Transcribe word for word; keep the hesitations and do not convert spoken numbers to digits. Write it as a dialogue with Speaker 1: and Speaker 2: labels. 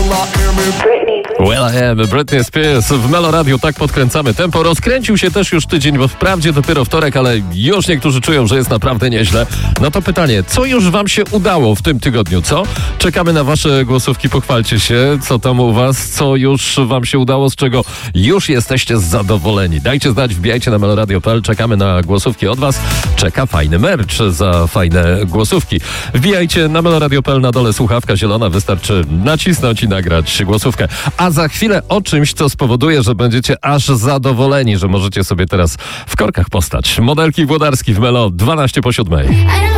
Speaker 1: Well I am, Britney Spears w Melo Radio, tak podkręcamy tempo. Rozkręcił się też już tydzień, bo wprawdzie dopiero wtorek, ale już niektórzy czują, że jest naprawdę nieźle. No to pytanie, co już wam się udało w tym tygodniu, co? Czekamy na wasze głosówki, pochwalcie się, co tam u was, co już wam się udało, z czego już jesteście zadowoleni. Dajcie znać, wbijajcie na meloradio kropka p l, czekamy na głosówki od was. Czeka fajny merch za fajne głosówki. Wbijajcie na meloradio kropka p l, na dole słuchawka zielona, wystarczy nacisnąć i nagrać głosówkę. A za chwilę o czymś, co spowoduje, że będziecie aż zadowoleni, że możecie sobie teraz w korkach postać. Modelki Włodarski w Melo, dwanaście po siódmej.